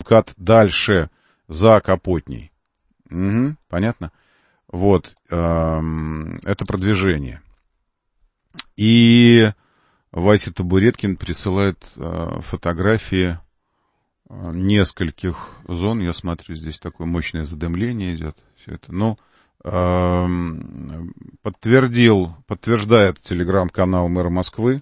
откат дальше, за Капотней. Угу, понятно? Вот, это продвижение. И Вася Табуреткин присылает фотографии нескольких зон. Я смотрю, здесь такое мощное задымление идет. Все это. Ну, подтверждает телеграм-канал мэра Москвы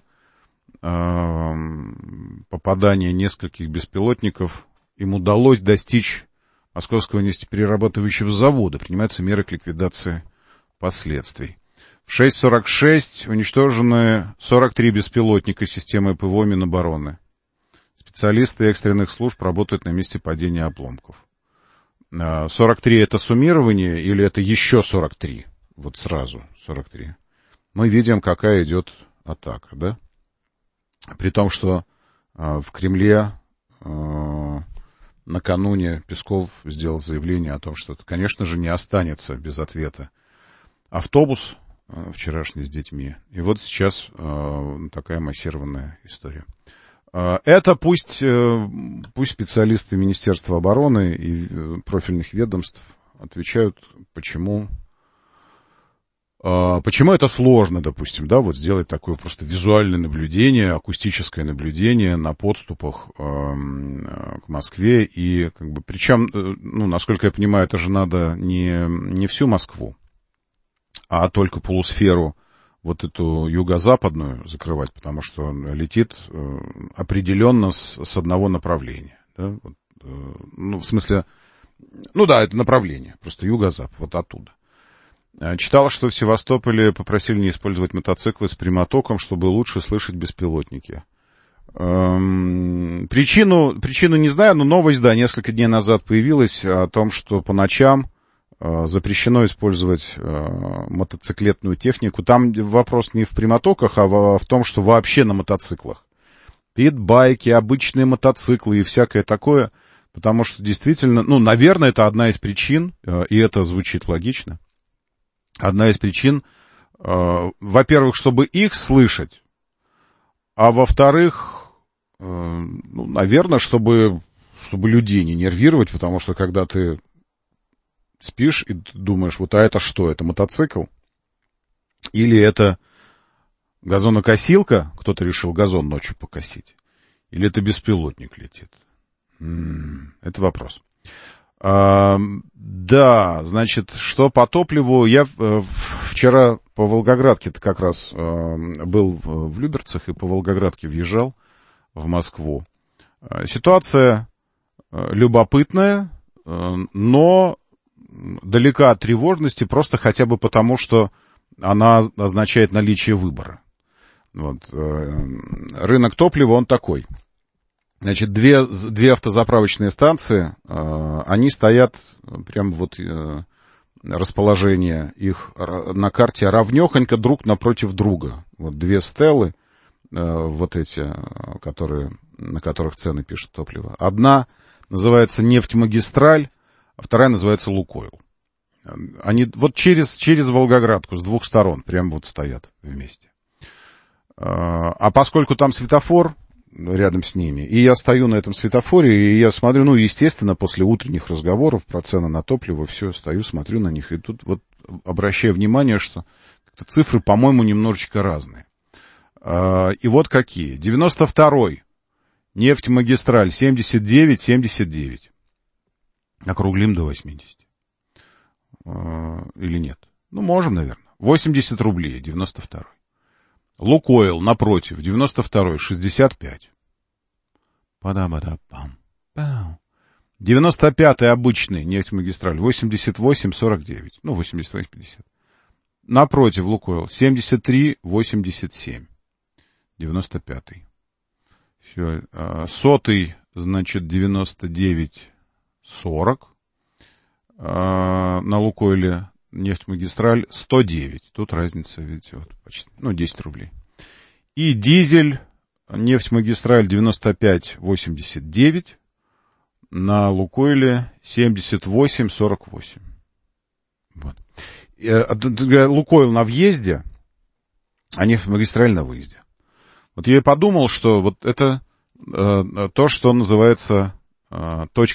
попадание нескольких беспилотников. Им удалось достичь Московского нефтеперерабатывающего завода. Принимаются меры к ликвидации последствий. В 6:46 уничтожены 43 беспилотника системы ПВО Минобороны. Специалисты экстренных служб работают на месте падения обломков. 43 это суммирование или это еще 43? Вот сразу 43. Мы видим, какая идет атака, да? При том, что в Кремле накануне Песков сделал заявление о том, что это, конечно же, не останется без ответа автобус вчерашний с детьми. И вот сейчас такая массированная история. Это пусть специалисты Министерства обороны и профильных ведомств отвечают, почему это сложно, допустим, да, вот сделать такое просто визуальное наблюдение, акустическое наблюдение на подступах к Москве. И, как бы, причем, ну, насколько я понимаю, это же надо не всю Москву, а только полусферу вот эту юго-западную закрывать, потому что он летит определенно с одного направления. Да? Вот, ну, в смысле, ну да, это направление, просто юго-запад, вот оттуда. Читал, что в Севастополе попросили не использовать мотоциклы с прямотоком, чтобы лучше слышать беспилотники. Причину не знаю, но новость, да, несколько дней назад появилась о том, что по ночам запрещено использовать мотоциклетную технику. Там вопрос не в прямотоках, а в том, что вообще на мотоциклах. Питбайки, обычные мотоциклы и всякое такое. Потому что действительно, ну, наверное, это одна из причин, и это звучит логично. Одна из причин, во-первых, чтобы их слышать, а во-вторых, ну, наверное, чтобы людей не нервировать, потому что когда ты спишь и думаешь, вот а это что, это мотоцикл? Или это газонокосилка, кто-то решил газон ночью покосить? Или это беспилотник летит? Это вопрос. Да, значит, что по топливу, я вчера по Волгоградке-то как раз был в Люберцах и по Волгоградке въезжал в Москву. Ситуация любопытная, но далека от тревожности, просто хотя бы потому, что она означает наличие выбора. Вот. Рынок топлива, он такой. Значит, две автозаправочные станции, они стоят, прям вот расположение их на карте равнёхонько друг напротив друга. Вот две стелы, вот эти, на которых цены пишут топливо. Одна называется «Нефтьмагистраль», а вторая называется «Лукойл». Они вот через Волгоградку с двух сторон прям вот стоят вместе. А поскольку там светофор рядом с ними, и я стою на этом светофоре, и я смотрю, ну, естественно, после утренних разговоров про цены на топливо, все, стою, смотрю на них, и тут вот обращаю внимание, что цифры, по-моему, немножечко разные. И вот какие. 92-й, нефтьмагистраль, 79,79. Округлим до 80. Или нет? Ну, можем, наверное. 80 рублей, 92-й. Лукойл, напротив, 92-й, 65. 95-й обычный нефтьмагистраль, 88,49. Ну, 88,50. Напротив, Лукойл, 73,87. 95-й. Все. Сотый, значит, 99,40. На Лукойле нефтьмагистраль 109. Тут разница, видите, вот почти, 10 рублей. И дизель, нефтьмагистраль 95,89. На Лукойле 78,48. Вот. Лукойл на въезде, а нефтьмагистраль на выезде. Вот я и подумал, что вот это то, что называется